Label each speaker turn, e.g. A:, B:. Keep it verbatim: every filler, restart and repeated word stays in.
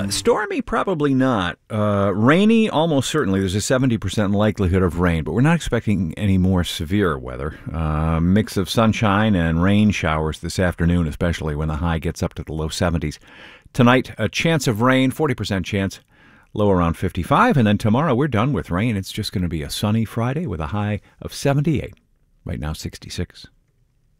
A: Uh, stormy, probably not. Uh, rainy, almost certainly. There's a seventy percent likelihood of rain, but we're not expecting any more severe weather. Uh, mix of sunshine and rain showers this afternoon, especially when the high gets up to the low seventies. Tonight, a chance of rain, forty percent chance, low around fifty-five. And then tomorrow, we're done with rain. It's just going to be a sunny Friday with a high of seventy-eight. Right now, sixty-six.